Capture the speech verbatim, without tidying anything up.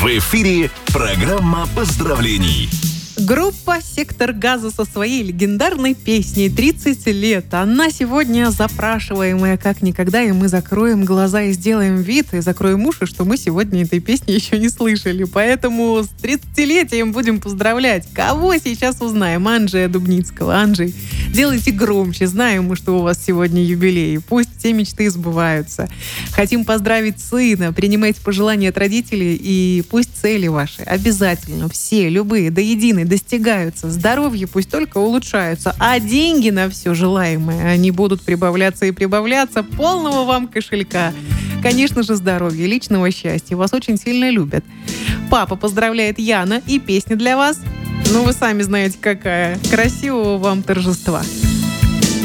В эфире программа поздравлений. Группа «Сектор газа» со своей легендарной песней тридцать лет. Она сегодня запрашиваемая как никогда, и мы закроем глаза и сделаем вид, и закроем уши, что мы сегодня этой песни еще не слышали. Поэтому с тридцатилетием будем поздравлять. Кого сейчас узнаем? Анджея Дубницкого. Анджей, делайте громче. Знаем мы, что у вас сегодня юбилей. Пусть все мечты сбываются. Хотим поздравить сына. Принимайте пожелания от родителей, и пусть цели ваши обязательно все, любые, до единой, достигаются. Здоровье пусть только улучшаются, а деньги на все желаемое, они будут прибавляться и прибавляться. Полного вам кошелька. Конечно же, здоровья, личного счастья. Вас очень сильно любят. Папа поздравляет Яна, и песня для вас. Ну, вы сами знаете, какая. Красивого вам торжества.